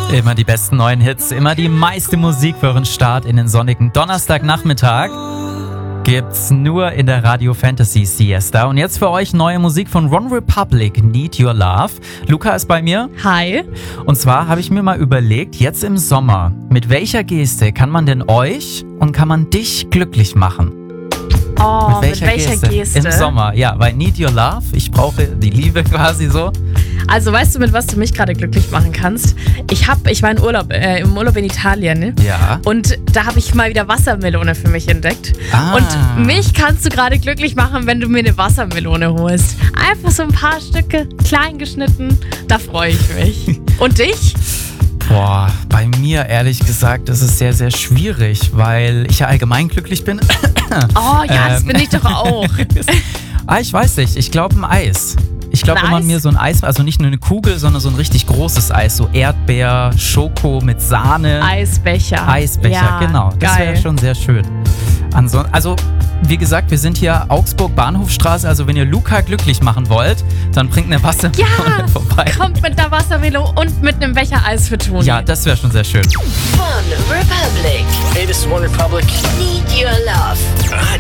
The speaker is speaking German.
Immer die besten neuen Hits, immer die meiste Musik für euren Start in den sonnigen Donnerstagnachmittag. Gibt's nur in der Radio Fantasy Siesta. Und jetzt für euch neue Musik von One Republic, Need Your Love. Luca ist bei mir. Hi. Und zwar habe ich mir mal überlegt, jetzt im Sommer, mit welcher Geste kann man denn euch und kann man dich glücklich machen? Oh, mit welcher Geste? Im Sommer, ja, weil Need Your Love, ich brauche die Liebe quasi so. Also weißt du, mit was du mich gerade glücklich machen kannst? Ich war im Urlaub in Italien, ne? Ja. Und da habe ich mal wieder Wassermelone für mich entdeckt. Und mich kannst du gerade glücklich machen, wenn du mir eine Wassermelone holst. Einfach so ein paar Stücke, klein geschnitten, da freue ich mich. Und dich? Boah, bei mir ehrlich gesagt, ist es sehr, sehr schwierig, weil ich ja allgemein glücklich bin. Oh ja, das bin ich doch auch. Ich weiß nicht, ich glaube ein Eis. Ich glaube, wenn man Eis? mir so ein Eis, also nicht nur eine Kugel, sondern so ein richtig großes Eis, so Erdbeer, Schoko mit Sahne. Eisbecher. Eisbecher, ja, genau. Das wäre geil. schon sehr schön. Also, wie gesagt, wir sind hier Augsburg Bahnhofstraße, also wenn ihr Luca glücklich machen wollt, dann bringt eine Wassermelone vorbei. Kommt mit einer Wassermelone und mit einem Becher Eis für Toni. Ja, das wäre schon sehr schön. One Republic. Hey, this is One Republic. Need Your Love.